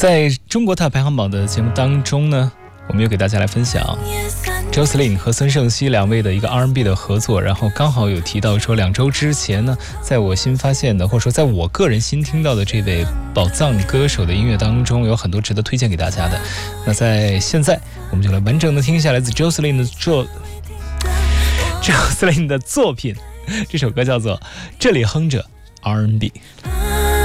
在中国大排行榜的节目当中呢，我们又给大家来分享 Jocelyn 和孙盛希两位的一个 R&B 的合作，然后刚好有提到说2周之前呢，在我新发现的或者说在我个人新听到的这位宝藏歌手的音乐当中，有很多值得推荐给大家的。那在现在我们就来完整的听一下来自 Jocelyn 的作品，这首歌叫做《这里哼着 R&B》。